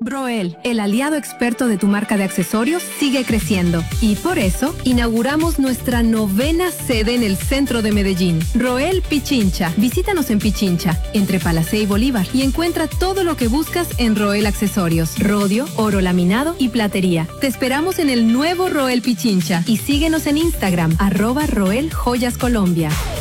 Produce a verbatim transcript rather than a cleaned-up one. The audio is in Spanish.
Roel, el aliado experto de tu marca de accesorios, sigue creciendo y por eso inauguramos nuestra novena sede en el centro de Medellín. Roel Pichincha. Visítanos en Pichincha, entre Palacé y Bolívar, y encuentra todo lo que buscas en Roel Accesorios, rodio, oro laminado y platería. Te esperamos en el nuevo Roel Pichincha y síguenos en Instagram, arroba Roel Joyas Colombia.